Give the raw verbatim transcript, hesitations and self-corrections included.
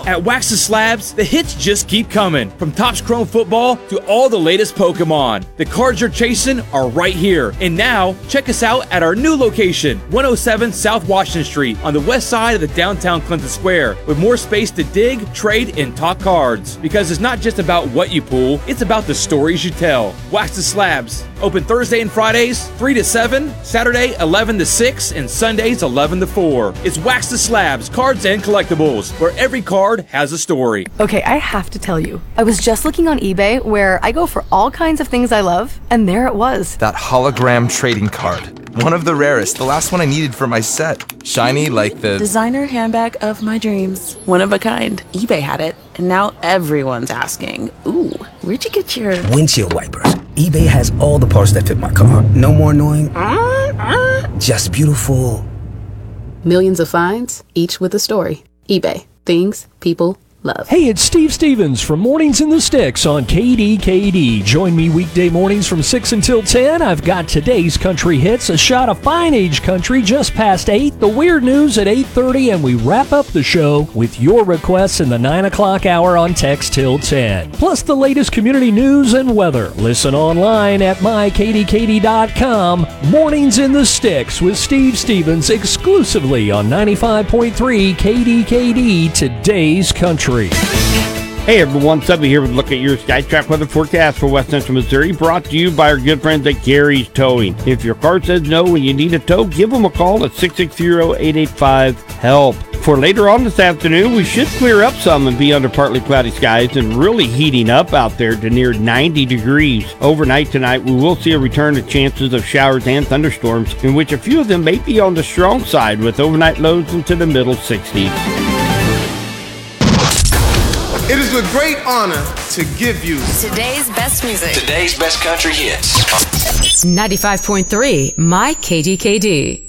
At Wax the Slabs, the hits just keep coming. From Topps Chrome Football to all the latest Pokemon. The cards you're chasing are right here. And now, check us out at our new location, one oh seven South Washington Street on the west side of the downtown Clinton Square, with more space to dig, trade, and talk cards. Because it's not just about what you pull, it's about the stories you tell. Wax the Slabs, open Thursday and Fridays, three to seven, Saturday, eleven to six, and Sundays, eleven to four. It's Wax the Slabs, cards and collectibles, where every card has a story. Okay, I have to tell you, I was just looking on eBay where I go for all kinds of things I love, and there it was. That hologram trading card. One of the rarest, the last one I needed for my set. Shiny like the designer handbag of my dreams. One of a kind. eBay had it, and now everyone's asking, ooh, where'd you get your windshield wipers? eBay has all the parts that fit my car. No more annoying, uh, uh, just beautiful. Millions of finds, each with a story. eBay. Things people love. Hey, it's Steve Stevens from Mornings in the Sticks on K D K D. Join me weekday mornings from six until ten. I've got today's country hits, a shot of fine age country just past eight, the weird news at eight thirty, and we wrap up the show with your requests in the nine o'clock hour on Text Till ten. Plus the latest community news and weather. Listen online at my k d k d dot com. Mornings in the Sticks with Steve Stevens exclusively on ninety-five point three K D K D, today's country. Hey everyone, Subby here with a look at your SkyTrack weather forecast for West Central Missouri, brought to you by our good friends at Gary's Towing. If your car says no and you need a tow, give them a call at six six zero, eight eight five, HELP. For later on this afternoon, we should clear up some and be under partly cloudy skies and really heating up out there to near ninety degrees. Overnight tonight, we will see a return to chances of showers and thunderstorms, in which a few of them may be on the strong side with overnight lows into the middle sixties. It is with great honor to give you today's best music. Today's best country hits. ninety-five point three, My K D K D.